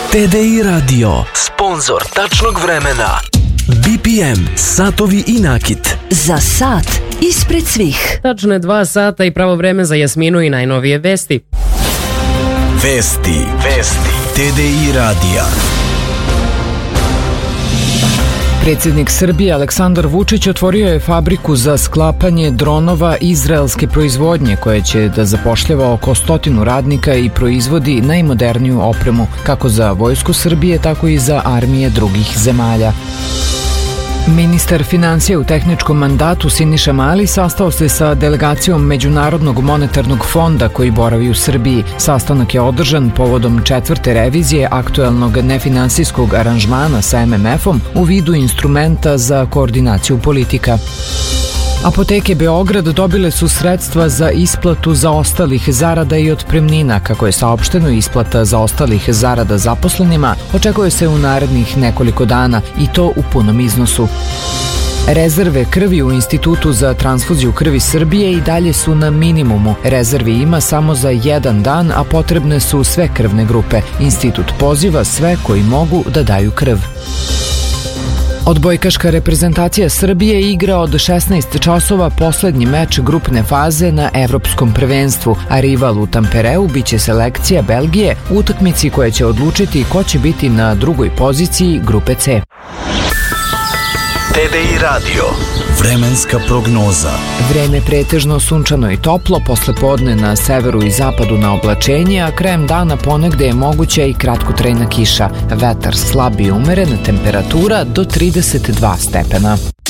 TDI Radio, sponsor tačnog vremena. BPM, satovi i nakit. Za sat ispred svih. Tačno je 2 sata i pravo vreme za Jasminu i najnovije vesti. Vesti TDI Radija. Predsjednik Srbije Aleksandar Vučić otvorio je fabriku za sklapanje dronova izraelske proizvodnje koja će da zapošljava oko 100 radnika i proizvodi najmoderniju opremu kako za vojsku Srbije, tako i za armije drugih zemalja. Ministar financija u tehničkom mandatu Siniša Mali sastao se sa delegacijom Međunarodnog monetarnog fonda koji boravi u Srbiji. Sastanak je održan povodom 4. revizije aktuelnog nefinansijskog aranžmana sa MMF-om u vidu instrumenta za koordinaciju politika. Apoteke Beograd dobile su sredstva za isplatu zaostalih zarada i otpremnina. Kako je saopšteno, isplata zaostalih zarada zaposlenima očekuje se u narednih nekoliko dana i to u punom iznosu. Rezerve krvi u Institutu za transfuziju krvi Srbije i dalje su na minimumu. Rezervi ima samo za 1 dan, a potrebne su sve krvne grupe. Institut poziva sve koji mogu da daju krv. Odbojkaška reprezentacija Srbije igra od 16 časova poslednji meč grupne faze na Evropskom prvenstvu, a rival u Tampereu biće selekcija Belgije u utakmici koja će odlučiti ko će biti na drugoj poziciji grupe C. TDI Radio, vremenska prognoza. Vreme pretežno sunčano i toplo, posle podne na severu i zapadu na oblačenje, a krajem dana ponegde je moguća i kratkotrajna kiša. Vetar slab i umeren, temperatura do 32 stepena.